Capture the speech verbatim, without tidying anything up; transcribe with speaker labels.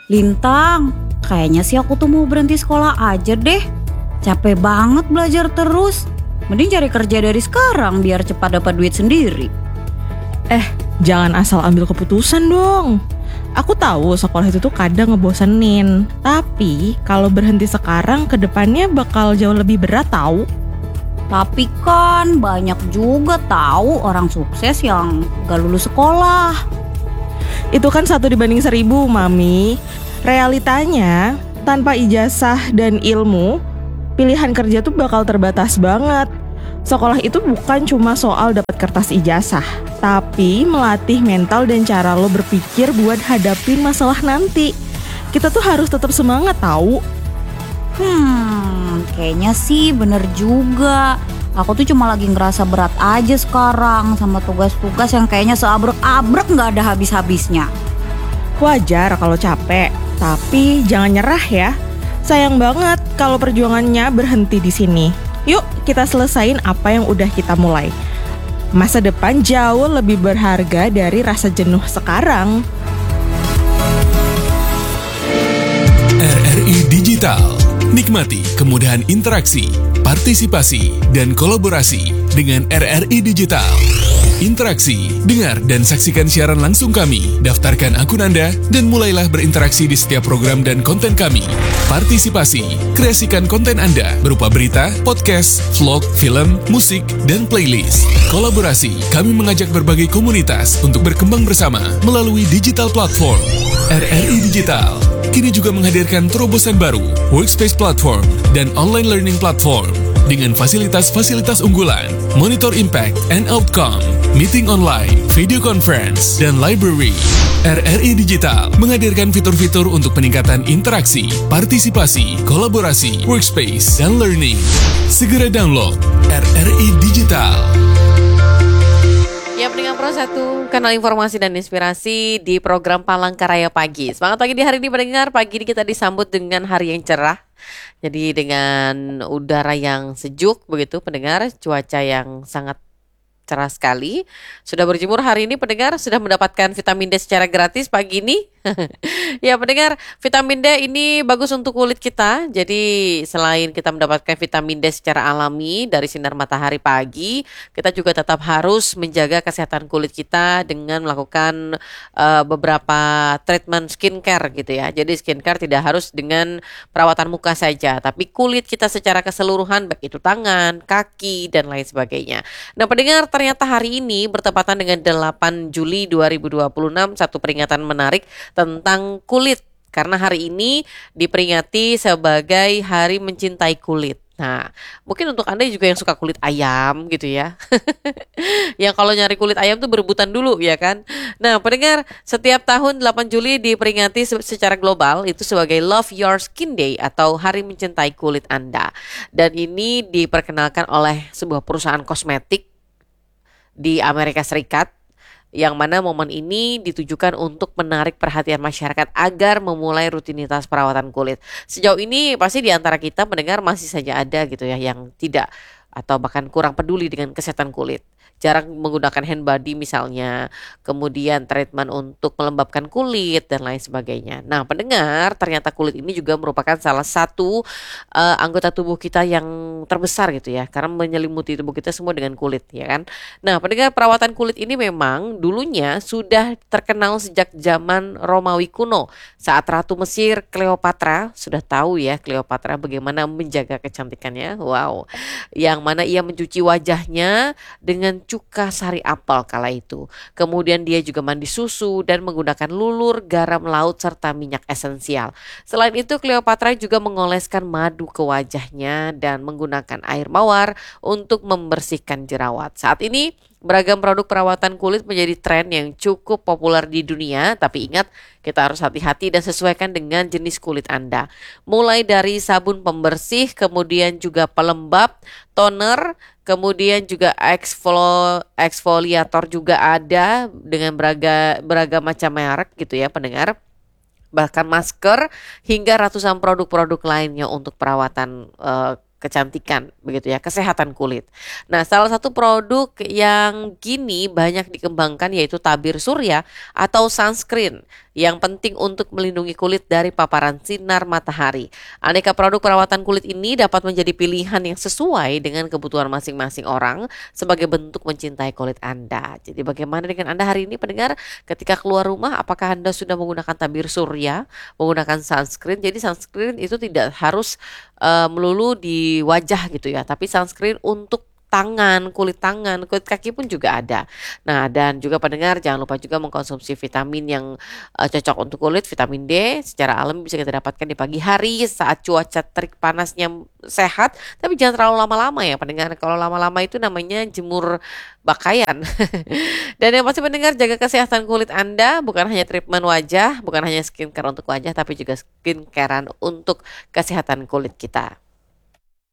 Speaker 1: Lintang, kayaknya sih aku tuh mau berhenti sekolah aja deh. Capek banget belajar terus. Mending cari kerja dari sekarang biar cepat dapat duit sendiri.
Speaker 2: Eh, jangan asal ambil keputusan dong. Aku tahu sekolah itu tuh kadang ngebosenin. Tapi kalau berhenti sekarang ke depannya bakal jauh lebih berat tahu.
Speaker 1: Tapi kan banyak juga tahu orang sukses yang gak lulus sekolah.
Speaker 2: Itu kan satu dibanding seribu, Mami. Realitanya, tanpa ijazah dan ilmu, pilihan kerja tuh bakal terbatas banget. Sekolah itu bukan cuma soal dapat kertas ijazah, tapi melatih mental dan cara lo berpikir buat hadapin masalah nanti. Kita tuh harus tetap semangat tahu.
Speaker 1: Hmm, kayaknya sih bener juga. Aku tuh cuma lagi ngerasa berat aja sekarang sama tugas-tugas yang kayaknya seabrek-abrek gak ada habis-habisnya.
Speaker 2: Wajar kalau capek, tapi jangan nyerah ya. Sayang banget kalau perjuangannya berhenti di sini. Yuk kita selesain apa yang udah kita mulai. Masa depan jauh lebih berharga dari rasa jenuh sekarang.
Speaker 3: R R I Digital. Nikmati kemudahan interaksi, partisipasi, dan kolaborasi dengan R R I Digital. Interaksi, dengar dan saksikan siaran langsung kami, daftarkan akun Anda, dan mulailah berinteraksi di setiap program dan konten kami. Partisipasi, kreasikan konten Anda berupa berita, podcast, vlog, film, musik, dan playlist. Kolaborasi, kami mengajak berbagai komunitas untuk berkembang bersama melalui digital platform. R R I Digital kini juga menghadirkan terobosan baru, workspace platform, dan online learning platform dengan fasilitas-fasilitas unggulan, monitor impact and outcome, meeting online, video conference, dan library. R R I Digital menghadirkan fitur-fitur untuk peningkatan interaksi, partisipasi, kolaborasi, workspace, dan learning. Segera download R R I Digital.
Speaker 4: Ya, pendengar Pro satu, kanal informasi dan inspirasi di program Palangkaraya Pagi. Semangat pagi di hari ini pendengar. Pagi ini kita disambut dengan hari yang cerah. Jadi dengan udara yang sejuk begitu pendengar, cuaca yang sangat cerah sekali. Sudah berjemur hari ini pendengar, sudah mendapatkan vitamin D secara gratis pagi ini. Ya pendengar, vitamin D ini bagus untuk kulit kita. Jadi selain kita mendapatkan vitamin D secara alami dari sinar matahari pagi, kita juga tetap harus menjaga kesehatan kulit kita dengan melakukan uh, beberapa treatment skincare gitu ya. Jadi skincare tidak harus dengan perawatan muka saja, tapi kulit kita secara keseluruhan, baik itu tangan, kaki, dan lain sebagainya. Nah pendengar, ternyata hari ini bertepatan dengan delapan Juli dua ribu dua puluh enam, satu peringatan menarik tentang kulit. Karena hari ini diperingati sebagai Hari Mencintai Kulit. Nah, mungkin untuk Anda juga yang suka kulit ayam gitu ya. Yang kalau nyari kulit ayam tuh berebutan dulu ya kan. Nah, pendengar, setiap tahun delapan Juli diperingati secara global itu sebagai Love Your Skin Day atau Hari Mencintai Kulit Anda. Dan ini diperkenalkan oleh sebuah perusahaan kosmetik di Amerika Serikat, yang mana momen ini ditujukan untuk menarik perhatian masyarakat agar memulai rutinitas perawatan kulit. Sejauh ini pasti di antara kita mendengar masih saja ada gitu ya yang tidak atau bahkan kurang peduli dengan kesehatan kulit. Jarang menggunakan hand body misalnya, kemudian treatment untuk melembabkan kulit dan lain sebagainya. Nah pendengar, ternyata kulit ini juga merupakan salah satu uh, anggota tubuh kita yang terbesar gitu ya, karena menyelimuti tubuh kita semua dengan kulit ya kan. Nah pendengar, perawatan kulit ini memang dulunya sudah terkenal sejak zaman Romawi kuno. Saat Ratu Mesir Cleopatra, sudah tahu ya Cleopatra bagaimana menjaga kecantikannya. Wow, yang mana ia mencuci wajahnya dengan cuka sari apel kala itu. Kemudian dia juga mandi susu dan menggunakan lulur, garam laut, serta minyak esensial. Selain itu Cleopatra juga mengoleskan madu ke wajahnya dan menggunakan air mawar untuk membersihkan jerawat. Saat ini beragam produk perawatan kulit menjadi tren yang cukup populer di dunia, tapi ingat kita harus hati-hati dan sesuaikan dengan jenis kulit Anda. Mulai dari sabun pembersih, kemudian juga pelembab, toner, kemudian juga exfol- exfoliator juga ada dengan beragam, beragam macam merek gitu ya pendengar. Bahkan masker hingga ratusan produk-produk lainnya untuk perawatan uh, kecantikan begitu ya, kesehatan kulit. Nah, salah satu produk yang kini banyak dikembangkan yaitu tabir surya atau sunscreen. yang penting untuk melindungi kulit dari paparan sinar matahari. Aneka produk perawatan kulit ini dapat menjadi pilihan yang sesuai dengan kebutuhan masing-masing orang sebagai bentuk mencintai kulit Anda. Jadi bagaimana dengan Anda hari ini pendengar? Ketika keluar rumah, apakah Anda sudah menggunakan tabir surya, menggunakan sunscreen? Jadi sunscreen itu tidak harus uh, melulu di wajah gitu ya, tapi sunscreen untuk tangan, kulit tangan, kulit kaki pun juga ada. Nah, dan juga pendengar jangan lupa juga mengkonsumsi vitamin yang uh, cocok untuk kulit. Vitamin D secara alami bisa kita dapatkan di pagi hari saat cuaca terik panasnya sehat, tapi jangan terlalu lama-lama ya pendengar. Kalau lama-lama itu namanya jemur bakaian. Dan yang pasti pendengar, jaga kesehatan kulit Anda, bukan hanya treatment wajah, bukan hanya skincare untuk wajah, tapi juga skincarean untuk kesehatan kulit kita.